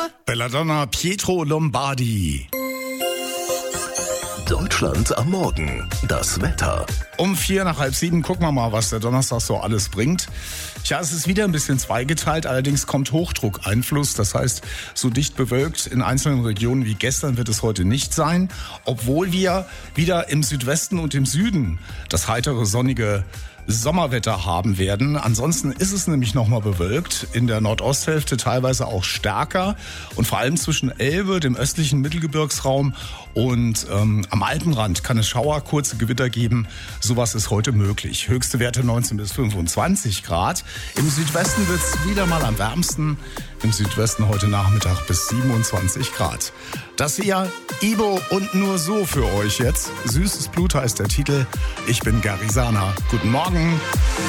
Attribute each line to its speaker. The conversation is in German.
Speaker 1: Belladonna, Pietro Lombardi.
Speaker 2: Deutschland am Morgen. Das Wetter.
Speaker 1: Um 6:45 gucken wir mal, was der Donnerstag so alles bringt. Ja, es ist wieder ein bisschen zweigeteilt, allerdings kommt Hochdruckeinfluss. Das heißt, so dicht bewölkt in einzelnen Regionen wie gestern wird es heute nicht sein, obwohl wir wieder im Südwesten und im Süden das heitere, sonnige Sommerwetter haben werden. Ansonsten ist es nämlich nochmal bewölkt, in der Nordosthälfte teilweise auch stärker und vor allem zwischen Elbe, dem östlichen Mittelgebirgsraum und am Alpenrand kann es Schauer, kurze Gewitter geben. Sowas ist heute möglich. Höchste Werte 19 bis 25 Grad. Im Südwesten wird es wieder mal am wärmsten. Im Südwesten heute Nachmittag bis 27 Grad. Das hier Ibo und nur so für euch jetzt. Süßes Blut heißt der Titel. Ich bin Garisana. Guten Morgen.